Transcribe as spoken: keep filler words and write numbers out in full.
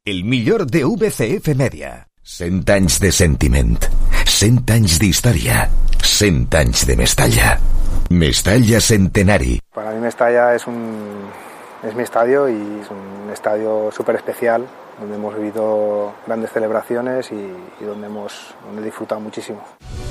El millor de V C F Media. Cent anys de sentiment. Cent anys d'història. Cent anys de Mestalla. Mestalla Centenari. Para mí Mestalla es un es mi estadio y es un estadio súper especial, donde hemos vivido grandes celebraciones y, y donde hemos donde he disfrutado muchísimo.